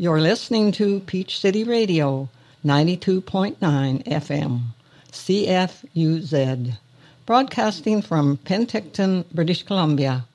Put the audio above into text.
You're listening to Peach City Radio, 92.9 FM, CFUZ, broadcasting from Penticton, British Columbia.